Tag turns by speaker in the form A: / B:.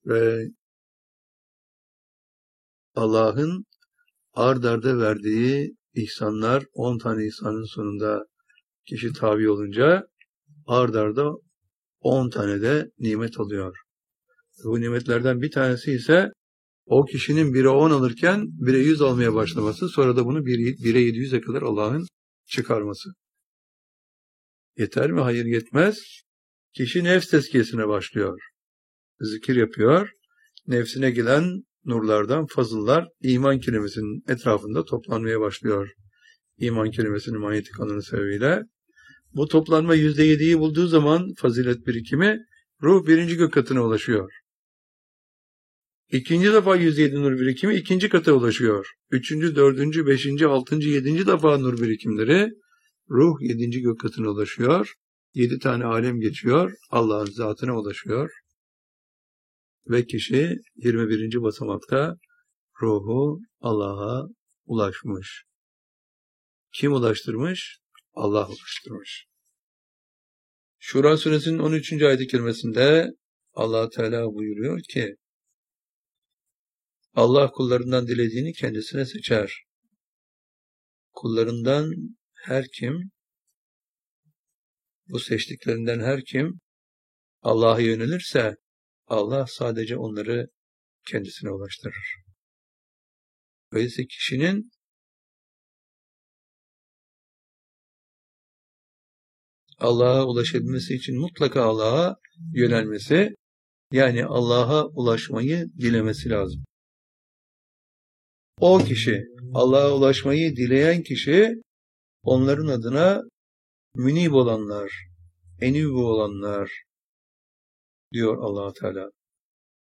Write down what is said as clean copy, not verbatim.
A: Ve Allah'ın ard arda verdiği ihsanlar, 10 tane ihsanın sonunda kişi tabi olunca ard arda 10 tane de nimet alıyor. Bu nimetlerden bir tanesi ise o kişinin 1'e 10 alırken 1'e 100 almaya başlaması, sonra da bunu 1'e 700'e kadar Allah'ın çıkarması. Yeter mi? Hayır, yetmez. Kişi nefs tezkiyesine başlıyor. Zikir yapıyor. Nefsine gelen nurlardan fazıllar iman kelimesinin etrafında toplanmaya başlıyor. İman kelimesinin manyetik alanı sebebiyle. Bu toplanma %7'yi bulduğu zaman fazilet birikimi ruh 1. gök katına ulaşıyor. İkinci defa 107 nur birikimi 2. kata ulaşıyor. 3., 4., 5., 6., 7. defa nur birikimleri ruh 7. gök katına ulaşıyor. 7 tane alem geçiyor. Allah'ın zatına ulaşıyor. Ve kişi 21. basamakta ruhu Allah'a ulaşmış. Kim ulaştırmış? Allah ulaştırmış. Şura suresinin 13. ayet-i kerimesinde Allah Teala buyuruyor ki Allah kullarından dilediğini kendisine seçer. Kullarından her kim, bu seçtiklerinden her kim Allah'a yönelirse Allah sadece onları kendisine ulaştırır. Öyleyse kişinin Allah'a ulaşabilmesi için mutlaka Allah'a yönelmesi, yani Allah'a ulaşmayı dilemesi lazım. O kişi, Allah'a ulaşmayı dileyen kişi, onların adına münib olanlar, enib olanlar diyor Allah Teala.